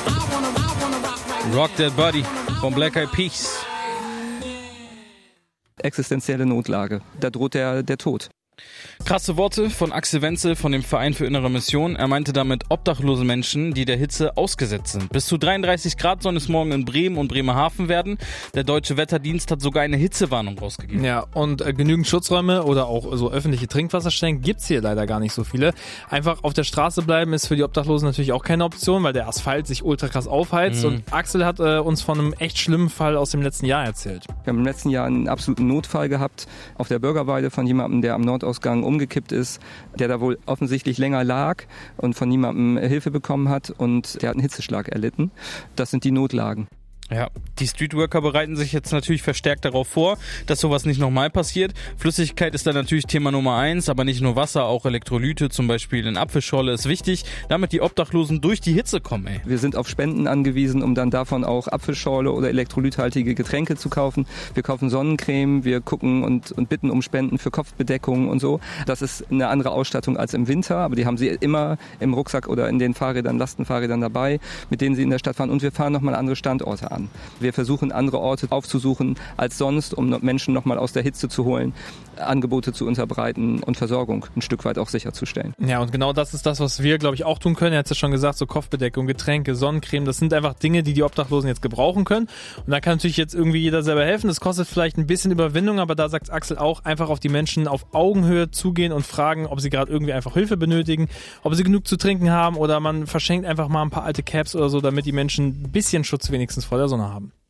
Rock That Body von Black Eyed Peas. Existenzielle Notlage. Da droht der Tod. Krasse Worte von Axel Wenzel von dem Verein für innere Mission. Er meinte damit obdachlose Menschen, die der Hitze ausgesetzt sind. Bis zu 33 Grad sollen es morgen in Bremen und Bremerhaven werden. Der Deutsche Wetterdienst hat sogar eine Hitzewarnung rausgegeben. Ja, und genügend Schutzräume oder auch so öffentliche Trinkwasserstellen gibt's hier leider gar nicht so viele. Einfach auf der Straße bleiben ist für die Obdachlosen natürlich auch keine Option, weil der Asphalt sich ultra krass aufheizt. Und Axel hat uns von einem echt schlimmen Fall aus dem letzten Jahr erzählt. Wir haben im letzten Jahr einen absoluten Notfall gehabt auf der Bürgerweide von jemandem, der am Nordausgang umgekippt ist, der da wohl offensichtlich länger lag und von niemandem Hilfe bekommen hat und der hat einen Hitzeschlag erlitten. Das sind die Notlagen. Ja, die Streetworker bereiten sich jetzt natürlich verstärkt darauf vor, dass sowas nicht nochmal passiert. Flüssigkeit ist da natürlich Thema Nummer 1, aber nicht nur Wasser, auch Elektrolyte, zum Beispiel in Apfelschorle ist wichtig, damit die Obdachlosen durch die Hitze kommen. Ey. Wir sind auf Spenden angewiesen, um dann davon auch Apfelschorle oder elektrolythaltige Getränke zu kaufen. Wir kaufen Sonnencreme, wir gucken und bitten um Spenden für Kopfbedeckungen und so. Das ist eine andere Ausstattung als im Winter, aber die haben sie immer im Rucksack oder in den Fahrrädern, Lastenfahrrädern dabei, mit denen sie in der Stadt fahren. Und wir fahren nochmal andere Standorte an. Wir versuchen, andere Orte aufzusuchen als sonst, um Menschen nochmal aus der Hitze zu holen, Angebote zu unterbreiten und Versorgung ein Stück weit auch sicherzustellen. Ja, und genau das ist das, was wir, glaube ich, auch tun können. Er hat es ja schon gesagt, so Kopfbedeckung, Getränke, Sonnencreme, das sind einfach Dinge, die Obdachlosen jetzt gebrauchen können. Und da kann natürlich jetzt irgendwie jeder selber helfen. Das kostet vielleicht ein bisschen Überwindung, aber da sagt Axel auch, einfach auf die Menschen auf Augenhöhe zugehen und fragen, ob sie gerade irgendwie einfach Hilfe benötigen, ob sie genug zu trinken haben oder man verschenkt einfach mal ein paar alte Caps oder so, damit die Menschen ein bisschen Schutz wenigstens vor der Sonne haben.